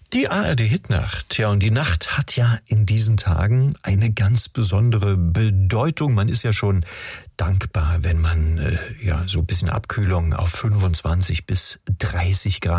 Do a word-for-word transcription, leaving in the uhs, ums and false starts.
Die A R D-Hitnacht. Ja, und die Nacht hat ja in diesen Tagen eine ganz besondere Bedeutung. Man ist ja schon dankbar, wenn man äh, ja so ein bisschen Abkühlung auf fünfundzwanzig bis dreißig Grad